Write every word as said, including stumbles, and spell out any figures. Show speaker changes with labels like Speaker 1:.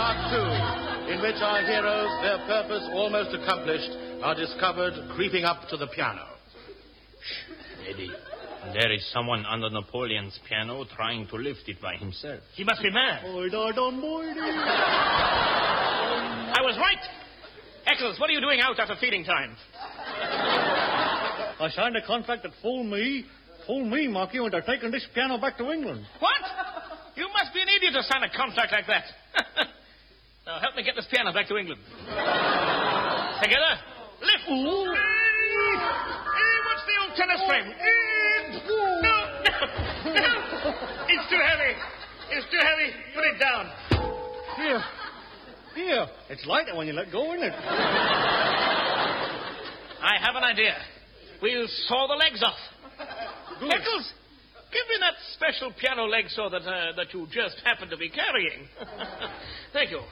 Speaker 1: Part Two, in which our heroes, their purpose almost accomplished, are discovered creeping up to the piano.
Speaker 2: Shh, Eddie. There is someone under Napoleon's piano trying to lift it by himself.
Speaker 3: He must be mad. I was right. Eccles, what are you doing out after feeding time?
Speaker 4: I signed a contract that fooled me. Fooled me, Marky, into taking this piano back to England.
Speaker 3: What? You must be an idiot to sign a contract like that. Now, help me get this piano back to England. Together, lift. Ooh. What's the old tennis frame? No, no, no. It's too heavy. It's too heavy. Put it down.
Speaker 4: Here. Here. It's lighter when you let go, isn't it?
Speaker 3: I have an idea. We'll saw the legs off.
Speaker 4: Good.
Speaker 3: Eccles, give me that special piano leg saw that, uh, that you just happened to be carrying. Thank you.